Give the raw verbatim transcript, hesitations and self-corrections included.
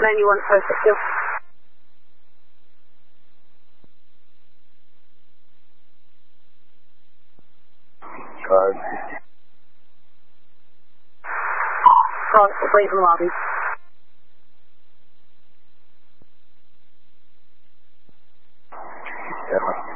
ninety-one five six. Card. Call it away from lobby. Yeah.